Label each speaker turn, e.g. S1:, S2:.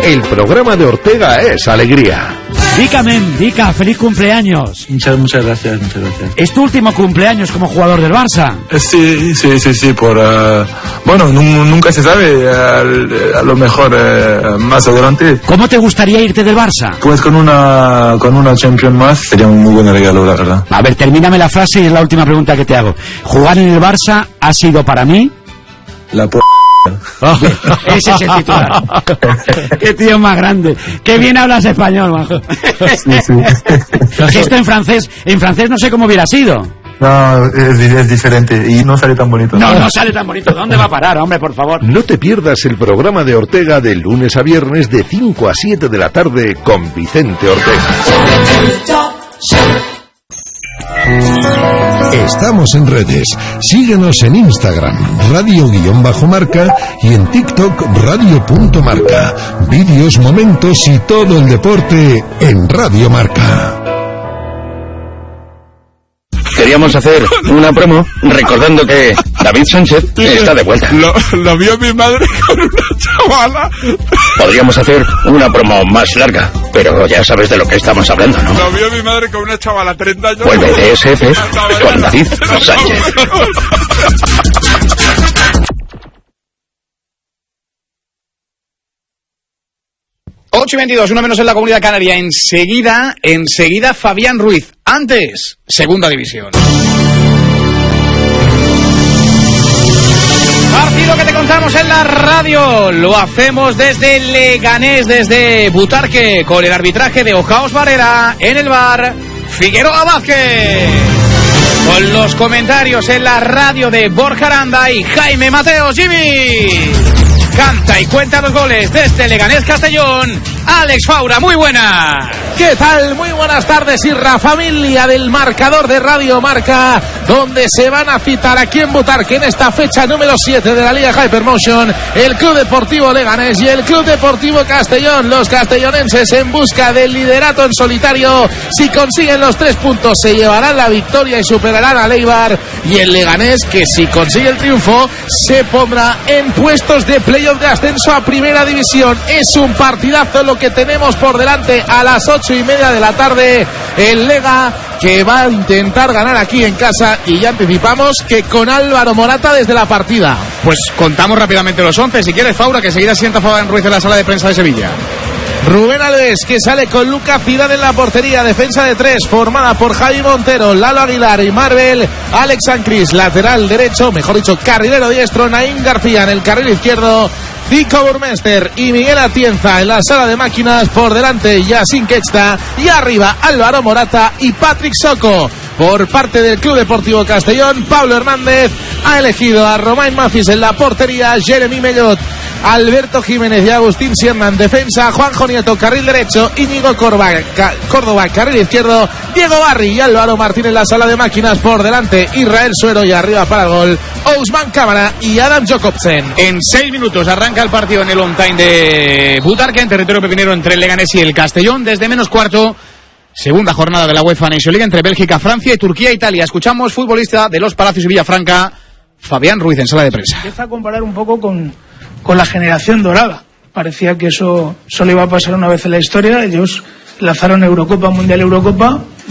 S1: El programa de Ortega es alegría.
S2: Vica, Vica, feliz cumpleaños.
S3: Muchas gracias.
S2: ¿Es tu último cumpleaños como jugador del Barça?
S3: Sí, bueno, nunca se sabe, a lo mejor más adelante.
S2: ¿Cómo te gustaría irte del Barça?
S3: Pues con una Champions más, sería un muy buen regalo, la verdad.
S2: A ver, termíname la frase y es la última pregunta que te hago. ¿Jugar en el Barça ha sido para mí?
S3: La
S2: Ese es el titular. Qué tío más grande. Qué bien hablas español, majo.
S3: Sí.
S2: Esto en francés no sé cómo hubiera sido.
S3: No, es diferente y no sale tan bonito.
S2: No sale tan bonito. ¿Dónde va a parar, hombre, por favor?
S1: No te pierdas el programa de Ortega de lunes a viernes de 5 a 7 de la tarde con Vicente Ortega.
S4: Estamos en redes. Síguenos en Instagram, radio_marca, y en TikTok, radio.marca. Vídeos, momentos y todo el deporte en Radio Marca.
S5: Queríamos hacer una promo recordando que David Sánchez está de vuelta.
S6: Lo vio mi madre con una chavala.
S5: Podríamos hacer una promo más larga, pero ya sabes de lo que estamos hablando, ¿no?
S6: Lo vio mi madre con una chavala, 30 años.
S5: Vuelve DSF con David Sánchez.
S7: Ocho y 22, uno menos en la Comunidad Canaria. Enseguida Fabián Ruiz. Antes, Segunda División. Partido que te contamos en la radio. Lo hacemos desde Leganés, desde Butarque, con el arbitraje de Ojaos Barrera. En el bar, Figueroa Vázquez. Con los comentarios en la radio de Borja Aranda y Jaime Mateo. Jimmy canta y cuenta los goles desde Leganés Castellón. Alex Faura, muy buena.
S8: ¿Qué tal? Muy buenas tardes, Irra, familia del marcador de Radio Marca, donde se van a citar aquí en Butarque en esta fecha número 7 de la Liga Hypermotion, el Club Deportivo Leganés y el Club Deportivo Castellón. Los castellonenses en busca del liderato en solitario. Si consiguen los 3 puntos se llevarán la victoria y superarán a Leibar, y el Leganés, que si consigue el triunfo se pondrá en puestos de playoff de ascenso a Primera División. Es un partidazo lo que tenemos por delante a las 8:30 de la tarde. El Lega, que va a intentar ganar aquí en casa, y ya anticipamos que con Álvaro Morata desde la partida.
S7: Pues contamos rápidamente los 11, si quieres, Faura, que seguirá sienta Fabián Ruiz en la sala de prensa de Sevilla.
S8: Rubén Alves, que sale con Lucas Zidane en la portería. Defensa de 3 formada por Javi Montero, Lalo Aguilar y Marvel. Alex Ancris, lateral derecho, mejor dicho, carrilero diestro. Naín García en el carril izquierdo. Zico Burmester y Miguel Atienza en la sala de máquinas. Por delante Yasin Quechta, y arriba Álvaro Morata y Patrick Soco. Por parte del Club Deportivo Castellón, Pablo Hernández ha elegido a Romain Macis en la portería, Jeremy Mellot, Alberto Jiménez y Agustín Sierna en defensa, Juanjo Nieto carril derecho, Íñigo Córdoba carril izquierdo, Diego Barri y Álvaro Martín en la sala de máquinas. Por delante Israel Suero, y arriba para el gol Ousmane Cámara y Adam Jacobsen.
S7: En 6 minutos arranca el partido en el on time de Butarque, en territorio pepinero entre el Leganés y el Castellón. Desde menos cuarto, segunda jornada de la UEFA Nation League entre Bélgica, Francia y Turquía, Italia. Escuchamos futbolista de Los Palacios y Villafranca, Fabián Ruiz, en sala de prensa.
S9: Empieza a comparar un poco con la generación dorada. Parecía que eso solo iba a pasar una vez en la historia. Ellos lanzaron Eurocopa, Mundial, Eurocopa.